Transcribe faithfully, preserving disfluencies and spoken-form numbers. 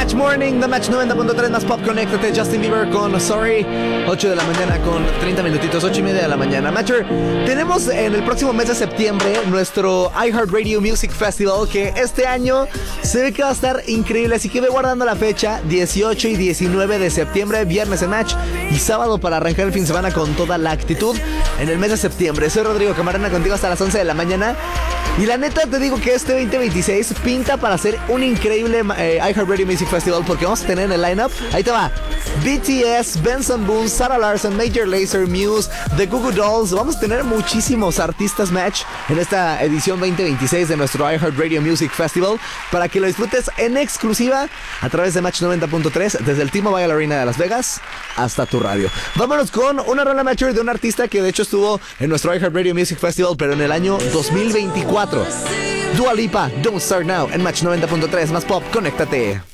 Match Morning, The Match noventa punto tres más pop, conéctate. Justin Bieber con Sorry, ocho de la mañana con treinta minutitos, ocho y media de la mañana. Matcher, tenemos en el próximo mes de septiembre nuestro iHeartRadio Music Festival, que este año se ve que va a estar increíble, así que ve guardando la fecha, dieciocho y diecinueve de septiembre, viernes en Match y sábado para arrancar el fin de semana con toda la actitud en el mes de septiembre. Soy Rodrigo Camarena, contigo hasta las once de la mañana. Y la neta te digo que este veinte veintiséis pinta para ser un increíble eh, iHeartRadio Music Festival, porque vamos a tener en el lineup, ahí te va, B T S, Benson Boone, Sarah Larson, Major Lazer, Muse, The Goo Goo Dolls. Vamos a tener muchísimos artistas Match en esta edición veinte veintiséis de nuestro iHeartRadio Music Festival, para que lo disfrutes en exclusiva a través de Match noventa punto tres, desde el T-Mobile Arena de Las Vegas hasta tu radio. Vámonos con una rola Matcher de un artista que de hecho estuvo en nuestro iHeartRadio Music Festival, pero en el año dos mil veinticuatro. Dua Lipa, Don't Start Now, en Match noventa punto tres, más pop, conéctate.